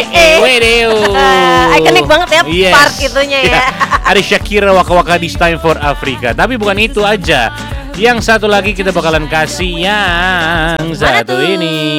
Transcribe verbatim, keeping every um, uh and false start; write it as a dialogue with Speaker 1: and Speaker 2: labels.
Speaker 1: Wedeo.
Speaker 2: Ikonik banget ya,
Speaker 1: yes.
Speaker 2: part itunya ya.
Speaker 1: Ada Shakira Waka Waka This Time for Africa. Tapi bukan itu aja. Yang satu lagi kita bakalan kasih yang
Speaker 2: Mana
Speaker 1: satu
Speaker 2: tuh?
Speaker 1: ini.